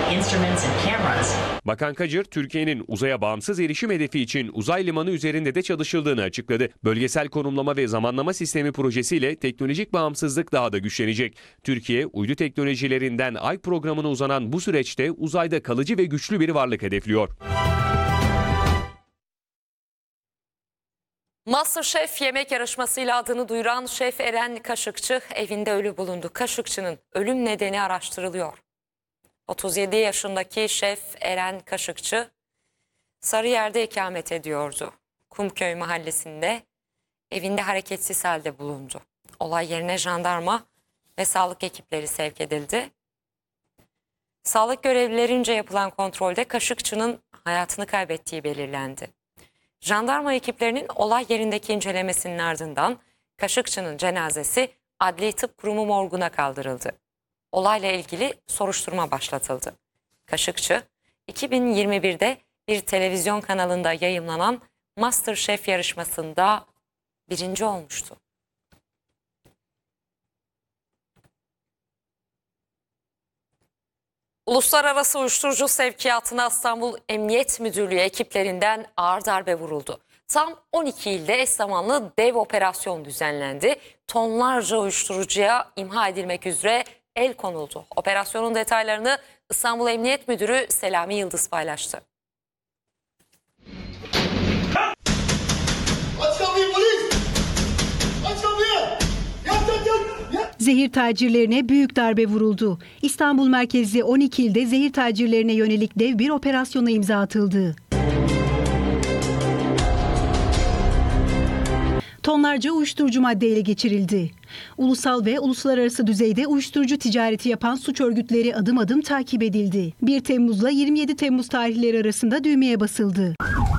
instruments and cameras. Bakan Kacır, Türkiye'nin uzaya bağımsız erişim hedefi için uzay limanı üzerinde de çalışıldığını açıkladı. Bölgesel konumlama ve zamanlama sistemi projesiyle teknolojik bağımsızlık daha da güçlenecek. Türkiye, uydu teknolojilerinden Ay programına uzanan bu süreçte uzayda kalıcı ve güçlü bir varlık hedefliyor. MasterChef yemek yarışmasıyla adını duyuran şef Eren Kaşıkçı evinde ölü bulundu. Kaşıkçı'nın ölüm nedeni araştırılıyor. 37 yaşındaki şef Eren Kaşıkçı Sarıyer'de ikamet ediyordu. Kumköy mahallesinde evinde hareketsiz halde bulundu. Olay yerine jandarma ve sağlık ekipleri sevk edildi. Sağlık görevlilerince yapılan kontrolde Kaşıkçı'nın hayatını kaybettiği belirlendi. Jandarma ekiplerinin olay yerindeki incelemesinin ardından Kaşıkçı'nın cenazesi Adli Tıp Kurumu morguna kaldırıldı. Olayla ilgili soruşturma başlatıldı. Kaşıkçı, 2021'de bir televizyon kanalında yayımlanan MasterChef yarışmasında birinci olmuştu. Uluslararası uyuşturucu sevkiyatına İstanbul Emniyet Müdürlüğü ekiplerinden ağır darbe vuruldu. Tam 12 ilde eş zamanlı dev operasyon düzenlendi. Tonlarca uyuşturucuya imha edilmek üzere el konuldu. Operasyonun detaylarını İstanbul Emniyet Müdürü Selami Yıldız paylaştı. Aç kapıyı polis! Aç kapıyı! Yat! Zehir tacirlerine büyük darbe vuruldu. İstanbul merkezli 12 ilde zehir tacirlerine yönelik dev bir operasyona imza atıldı. Tonlarca uyuşturucu madde ele geçirildi. Ulusal ve uluslararası düzeyde uyuşturucu ticareti yapan suç örgütleri adım adım takip edildi. 1 Temmuz'la 27 Temmuz tarihleri arasında düğmeye basıldı.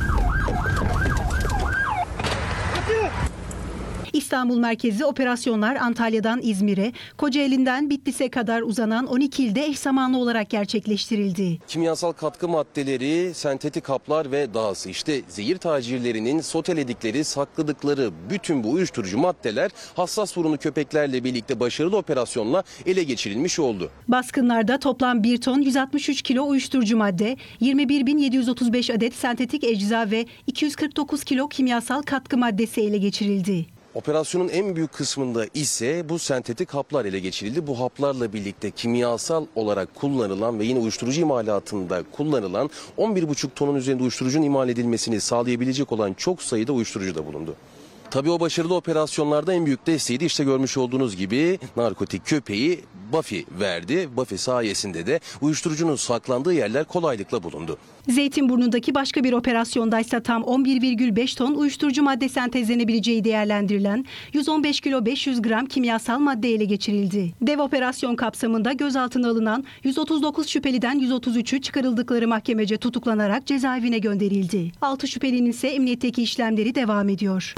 İstanbul merkezli operasyonlar Antalya'dan İzmir'e, Kocaeli'nden Bitlis'e kadar uzanan 12 ilde eş zamanlı olarak gerçekleştirildi. Kimyasal katkı maddeleri, sentetik haplar ve dahası, işte zehir tacirlerinin soteledikleri, sakladıkları bütün bu uyuşturucu maddeler hassas burunlu köpeklerle birlikte başarılı operasyonla ele geçirilmiş oldu. Baskınlarda toplam 1 ton 163 kilo uyuşturucu madde, 21.735 adet sentetik ecza ve 249 kilo kimyasal katkı maddesi ele geçirildi. Operasyonun en büyük kısmında ise bu sentetik haplar ele geçirildi. Bu haplarla birlikte kimyasal olarak kullanılan ve yine uyuşturucu imalatında kullanılan 11,5 tonun üzerinde uyuşturucunun imal edilmesini sağlayabilecek olan çok sayıda uyuşturucu da bulundu. Tabii o başarılı operasyonlarda en büyük desteği de işte görmüş olduğunuz gibi narkotik köpeği Buffy verdi. Buffy sayesinde de uyuşturucunun saklandığı yerler kolaylıkla bulundu. Zeytinburnu'ndaki başka bir operasyondaysa tam 11,5 ton uyuşturucu madde sentezlenebileceği değerlendirilen 115 kilo 500 gram kimyasal madde ele geçirildi. Dev operasyon kapsamında gözaltına alınan 139 şüpheliden 133'ü çıkarıldıkları mahkemece tutuklanarak cezaevine gönderildi. 6 şüphelinin ise emniyetteki işlemleri devam ediyor.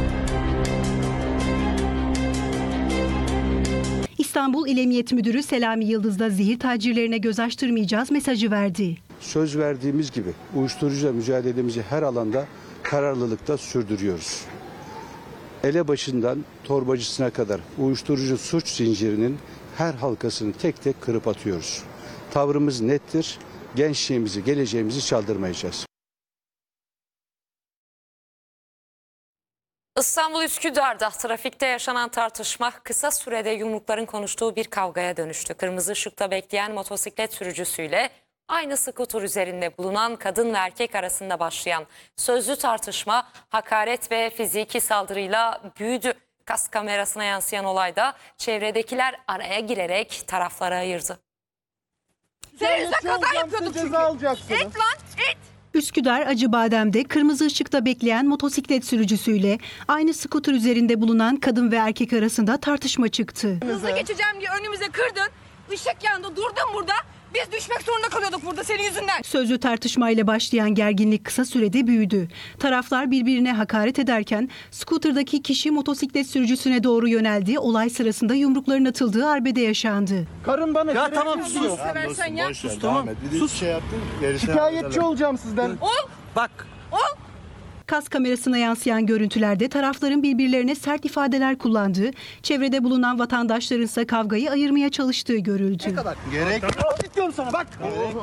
İstanbul İl Emniyet Müdürü Selami Yıldız da zehir tacirlerine göz açtırmayacağız mesajı verdi. Söz verdiğimiz gibi uyuşturucuyla mücadelemizi her alanda kararlılıkta sürdürüyoruz. Elebaşından torbacısına kadar uyuşturucu suç zincirinin her halkasını tek tek kırıp atıyoruz. Tavrımız nettir. Gençliğimizi, geleceğimizi çaldırmayacağız. İstanbul Üsküdar'da trafikte yaşanan tartışma kısa sürede yumrukların konuştuğu bir kavgaya dönüştü. Kırmızı ışıkta bekleyen motosiklet sürücüsüyle aynı skuter üzerinde bulunan kadın ve erkek arasında başlayan sözlü tartışma hakaret ve fiziki saldırıyla büyüdü. Kask kamerasına yansıyan olayda çevredekiler araya girerek taraflara ayırdı. Üzerinize kaza yapıyorduk çünkü. Et lan et. Üsküdar Acıbadem'de kırmızı ışıkta bekleyen motosiklet sürücüsüyle aynı skuter üzerinde bulunan kadın ve erkek arasında tartışma çıktı. Hızlı geçeceğim diye önümüze kırdın. Işık yandı durdun burada. Biz düşmek zorunda kalıyorduk burada senin yüzünden. Sözlü tartışmayla başlayan gerginlik kısa sürede büyüdü. Taraflar birbirine hakaret ederken skuterdaki kişi motosiklet sürücüsüne doğru yöneldi. Olay sırasında yumrukların atıldığı arbede yaşandı. Karın bana Ya tamam sus. Seversen ya. Sus tamam. Sus. Şikayetçi olacağım sizden. Ol. Bak. Ol. Kask kamerasına yansıyan görüntülerde tarafların birbirlerine sert ifadeler kullandığı, çevrede bulunan vatandaşların ise kavgayı ayırmaya çalıştığı görüldü. Gerek. Diyorum sana bak.